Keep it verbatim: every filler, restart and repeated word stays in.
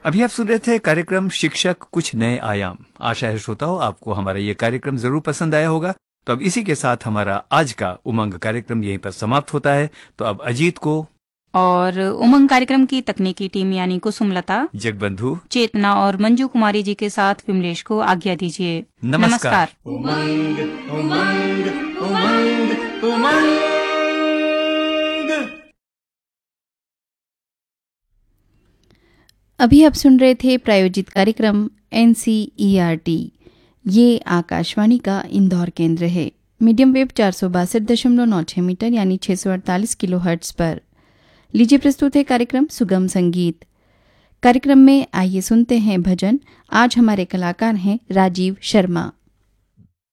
अभी आप सुन रहे थे कार्यक्रम शिक्षक कुछ नए आयाम। आशा है श्रोताओं आपको हमारा ये कार्यक्रम जरूर पसंद आया होगा। तो अब इसी के साथ हमारा आज का उमंग कार्यक्रम यहीं पर समाप्त होता है। तो अब अजीत को और उमंग कार्यक्रम की तकनीकी टीम यानी कुसुमलता, जगबंधु, चेतना और मंजू कुमारी जी के साथ विमलेश को आज्ञा दीजिए। नमस्कार। उमंग उमंग उमंग उमंग। अभी आप सुन रहे थे प्रायोजित कार्यक्रम एनसीईआरटी। ये आकाशवाणी का इंदौर केंद्र है। मीडियम वेव चार सौ बासठ दशमलव नौ छह मीटर यानी छह सौ अड़तालीस किलो हर्ट्ज पर। लीजिए प्रस्तुत है कार्यक्रम सुगम संगीत। कार्यक्रम में आइए सुनते हैं भजन। आज हमारे कलाकार हैं राजीव शर्मा।